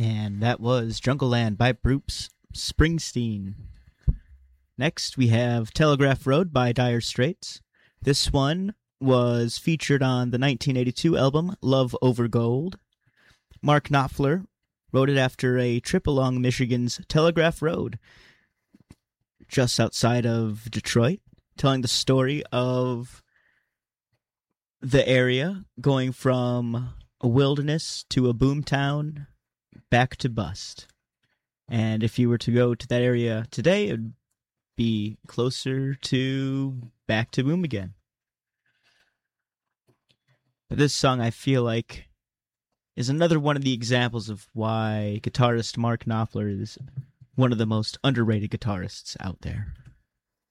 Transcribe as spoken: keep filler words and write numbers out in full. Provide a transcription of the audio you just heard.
And that was Jungleland by Bruce Springsteen. Next, we have Telegraph Road by Dire Straits. This one was featured on the nineteen eighty-two album Love Over Gold. Mark Knopfler wrote it after a trip along Michigan's Telegraph Road, just outside of Detroit, telling the story of the area going from a wilderness to a boomtown back to bust. And if you were to go to that area today, it would be closer to back to boom again. But this song, I feel like, is another one of the examples of why guitarist Mark Knopfler is one of the most underrated guitarists out there.